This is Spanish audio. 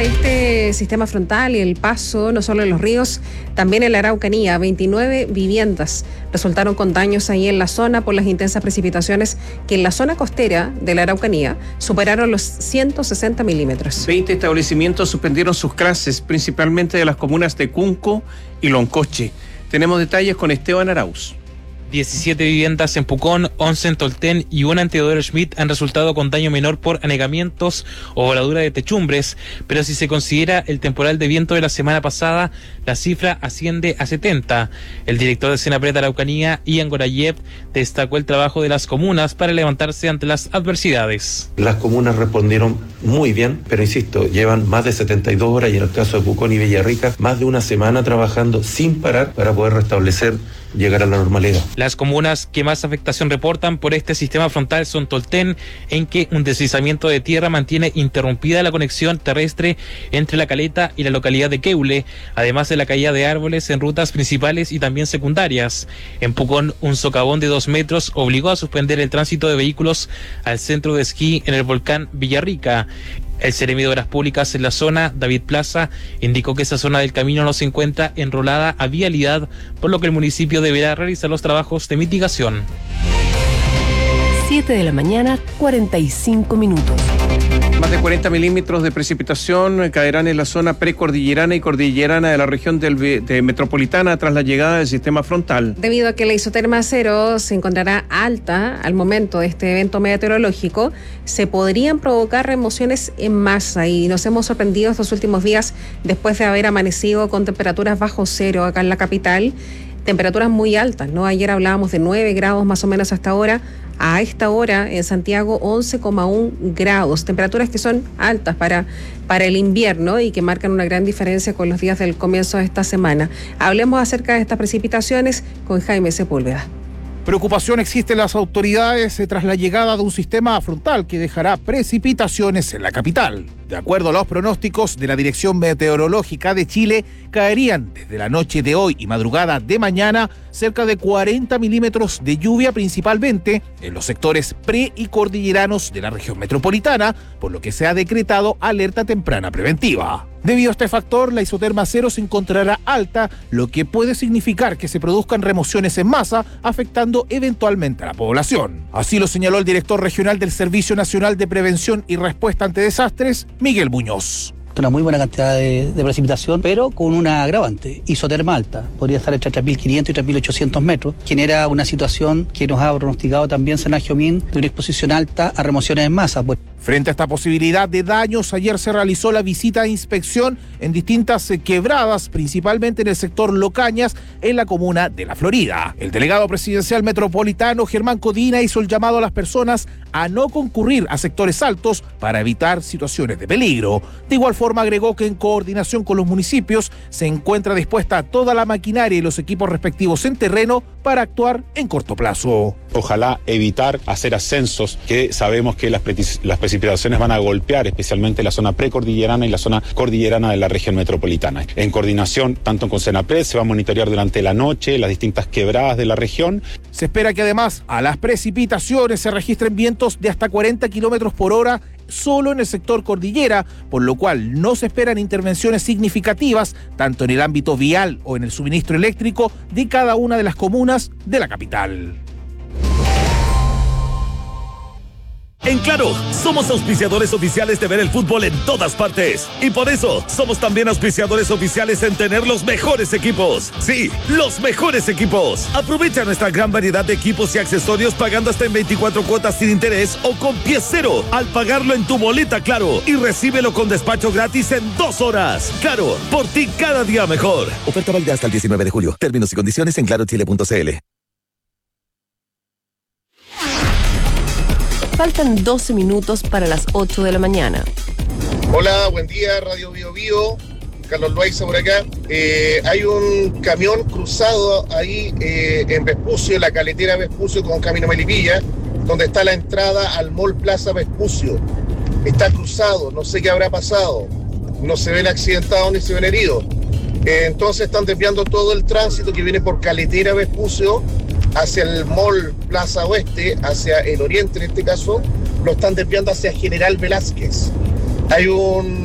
a este sistema frontal y el paso no solo en los ríos, también en la Araucanía. 29 viviendas resultaron con daños ahí en la zona por las intensas precipitaciones que en la zona costera de la Araucanía superaron los 160 milímetros. 20 establecimientos suspendieron sus clases, principalmente de las comunas de Cunco y Loncoche. Tenemos detalles con Esteban Arauz. 17 viviendas en Pucón, 11 en Tolten y una en Teodoro Schmidt han resultado con daño menor por anegamientos o voladura de techumbres, pero si se considera el temporal de viento de la semana pasada, la cifra asciende a 70. El director de Senapred Araucanía, Ian Gorayev, destacó el trabajo de las comunas para levantarse ante las adversidades. Las comunas respondieron muy bien, pero insisto, llevan más de 72 horas y en el caso de Pucón y Villarrica, más de una semana trabajando sin parar para poder restablecer, llegar a la normalidad. Las comunas que más afectación reportan por este sistema frontal son Tolten, en que un deslizamiento de tierra mantiene interrumpida la conexión terrestre entre La Caleta y la localidad de Queule, además de la caída de árboles en rutas principales y también secundarias. En Pucón, un socavón de 2 metros obligó a suspender el tránsito de vehículos al centro de esquí en el volcán Villarrica. El Seremi de Obras Públicas en la zona, David Plaza, indicó que esa zona del camino no se encuentra enrolada a vialidad, por lo que el municipio deberá realizar los trabajos de mitigación. 7 de la mañana, 45 minutos. Más de 40 milímetros de precipitación caerán en la zona precordillerana y cordillerana de la región de metropolitana tras la llegada del sistema frontal. Debido a que la isoterma cero se encontrará alta al momento de este evento meteorológico, se podrían provocar remociones en masa y nos hemos sorprendido estos últimos días después de haber amanecido con temperaturas bajo cero acá en la capital. Temperaturas muy altas, ¿no? Ayer hablábamos de 9 grados más o menos hasta ahora. A esta hora en Santiago 11,1 grados, temperaturas que son altas para el invierno y que marcan una gran diferencia con los días del comienzo de esta semana. Hablemos acerca de estas precipitaciones con Jaime Sepúlveda. Preocupación existe en las autoridades tras la llegada de un sistema frontal que dejará precipitaciones en la capital. De acuerdo a los pronósticos de la Dirección Meteorológica de Chile, caerían desde la noche de hoy y madrugada de mañana cerca de 40 milímetros de lluvia, principalmente en los sectores pre- y cordilleranos de la región metropolitana, por lo que se ha decretado alerta temprana preventiva. Debido a este factor, la isoterma cero se encontrará alta, lo que puede significar que se produzcan remociones en masa, afectando eventualmente a la población. Así lo señaló el director regional del Servicio Nacional de Prevención y Respuesta ante Desastres, Miguel Muñoz. Una muy buena cantidad de precipitación, pero con una agravante, isoterma alta. Podría estar entre 3.500 y 3.800 metros. Genera una situación que nos ha pronosticado también Senagiomin de una exposición alta a remociones en masa. Frente a esta posibilidad de daños, ayer se realizó la visita de inspección en distintas quebradas, principalmente en el sector Locañas, en la comuna de La Florida. El delegado presidencial metropolitano, Germán Codina, hizo el llamado a las personas a no concurrir a sectores altos para evitar situaciones de peligro. De igual forma, agregó que en coordinación con los municipios se encuentra dispuesta toda la maquinaria y los equipos respectivos en terreno para actuar en corto plazo. Ojalá evitar hacer ascensos que sabemos que las precipitaciones van a golpear, especialmente la zona precordillerana y la zona cordillerana de la región metropolitana. En coordinación tanto con Senapred se va a monitorear durante la noche las distintas quebradas de la región. Se espera que además a las precipitaciones se registren vientos de hasta 40 kilómetros por hora solo en el sector cordillera, por lo cual no se esperan intervenciones significativas tanto en el ámbito vial o en el suministro eléctrico de cada una de las comunas de la capital. En Claro, somos auspiciadores oficiales de ver el fútbol en todas partes. Y por eso, somos también auspiciadores oficiales en tener los mejores equipos. Sí, los mejores equipos. Aprovecha nuestra gran variedad de equipos y accesorios pagando hasta en 24 cuotas sin interés o con pie cero al pagarlo en tu boleta Claro. Y recíbelo con despacho gratis en 2 horas. Claro, por ti cada día mejor. Oferta válida hasta el 19 de julio. Términos y condiciones en clarochile.cl. Faltan 12 minutos para las 8 de la mañana. Hola, buen día, Radio Bio Bio. Carlos Loaiza por acá. Hay un camión cruzado ahí en Vespucio, la caletera Vespucio con Camino Melipilla, donde está la entrada al Mall Plaza Vespucio. Está cruzado, no sé qué habrá pasado. No se ven accidentados ni se ven heridos. Entonces están desviando todo el tránsito que viene por caletera Vespucio hacia el Mall Plaza Oeste, hacia el oriente en este caso, lo están desviando hacia General Velázquez. Hay un